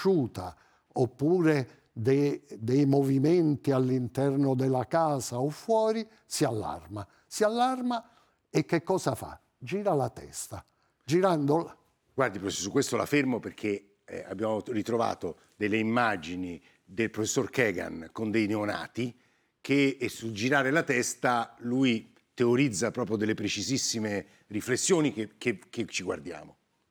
sconosciuta oppure dei movimenti all'interno della casa o fuori, si allarma. Si allarma e che cosa fa? Gira la testa. Girandola. Guardi, professore, su questo la fermo perché abbiamo ritrovato delle immagini del professor Kagan con dei neonati e sul girare la testa lui teorizza proprio delle precisissime riflessioni che ci guardiamo.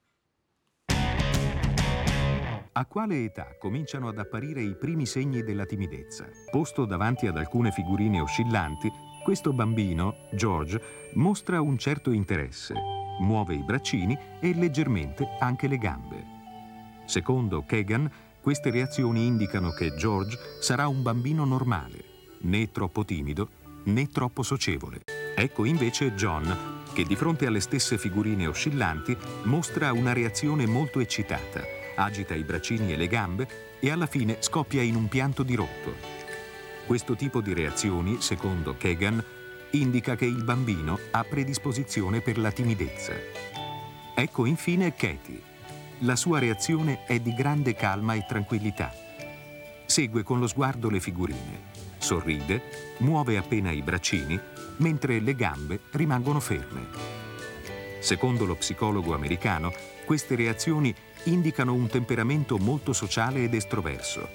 A quale età cominciano ad apparire i primi segni della timidezza? Posto davanti ad alcune figurine oscillanti, questo bambino, George, mostra un certo interesse, muove i braccini e leggermente anche le gambe. Secondo Kagan, queste reazioni indicano che George sarà un bambino normale, né troppo timido né troppo socievole. Ecco invece John, che di fronte alle stesse figurine oscillanti mostra una reazione molto eccitata, agita i braccini e le gambe e alla fine scoppia in un pianto dirotto. Questo tipo di reazioni, secondo Kagan, indica che il bambino ha predisposizione per la timidezza. Ecco infine Katie. La sua reazione è di grande calma e tranquillità. Segue con lo sguardo le figurine, sorride, muove appena i braccini, mentre le gambe rimangono ferme. Secondo lo psicologo americano, queste reazioni indicano un temperamento molto sociale ed estroverso.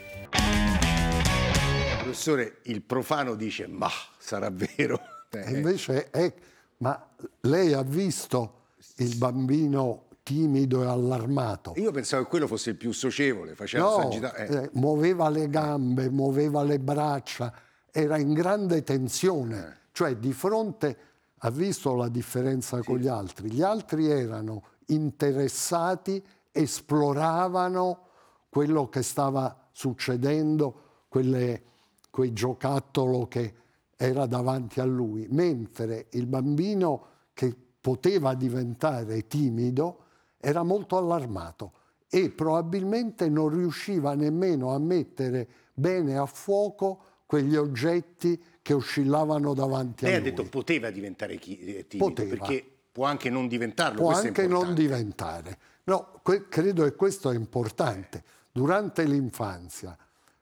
Professore, il profano dice, ma sarà vero? E invece ma lei ha visto il bambino timido e allarmato? Io pensavo che quello fosse il più socievole, faceva muoveva le gambe, muoveva le braccia, era in grande tensione, cioè di fronte, ha visto la differenza con gli altri erano interessati, esploravano quello che stava succedendo, quei giocattolo che era davanti a lui, mentre il bambino che poteva diventare timido era molto allarmato e probabilmente non riusciva nemmeno a mettere bene a fuoco quegli oggetti che oscillavano davanti a lui. Lei ha detto poteva diventare timido, poteva. Perché può anche non diventarlo. Può anche non diventare. No, credo che questo è importante. Durante l'infanzia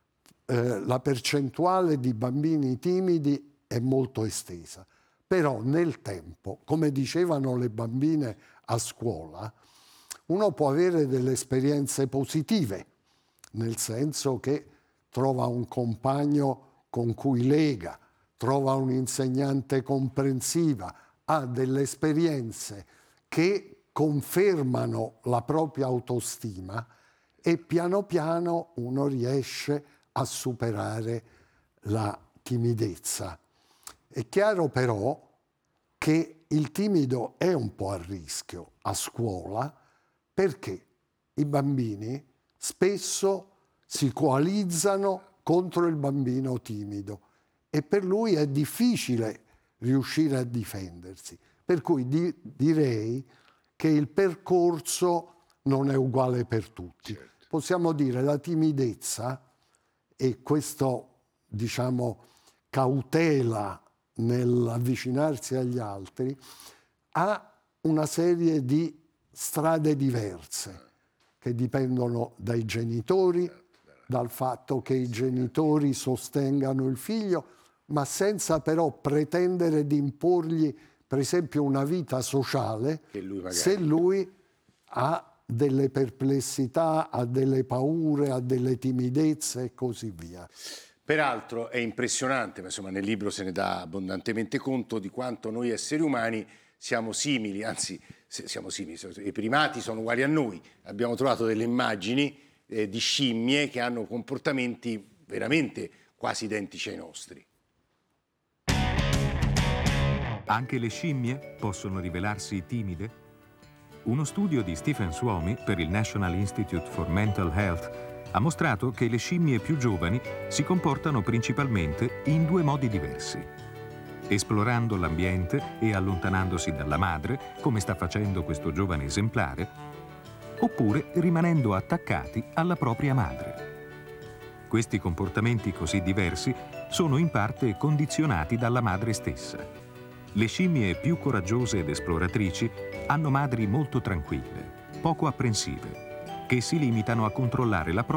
la percentuale di bambini timidi è molto estesa, però nel tempo, come dicevano le bambine a scuola, uno può avere delle esperienze positive, nel senso che trova un compagno con cui lega, trova un'insegnante comprensiva, ha delle esperienze che confermano la propria autostima e piano piano uno riesce a superare la timidezza. È chiaro però che il timido è un po' a rischio a scuola perché i bambini spesso si coalizzano contro il bambino timido e per lui è difficile riuscire a difendersi. Per cui direi che il percorso non è uguale per tutti. Certo. Possiamo dire la timidezza e questo, diciamo, cautela nell'avvicinarsi agli altri ha una serie di strade diverse che dipendono dai genitori, dal fatto che i genitori sostengano il figlio, ma senza però pretendere di imporgli, per esempio, una vita sociale se lui ha delle perplessità, ha delle paure, ha delle timidezze e così via. Peraltro è impressionante, ma insomma nel libro se ne dà abbondantemente conto di quanto noi esseri umani siamo simili, anzi siamo simili, i primati sono uguali a noi. Abbiamo trovato delle immagini di scimmie che hanno comportamenti veramente quasi identici ai nostri. Anche le scimmie possono rivelarsi timide? Uno studio di Stephen Suomi per il National Institute for Mental Health ha mostrato che le scimmie più giovani si comportano principalmente in due modi diversi. Esplorando l'ambiente e allontanandosi dalla madre, come sta facendo questo giovane esemplare, oppure rimanendo attaccati alla propria madre. Questi comportamenti così diversi sono in parte condizionati dalla madre stessa. Le scimmie più coraggiose ed esploratrici hanno madri molto tranquille, poco apprensive, che si limitano a controllare la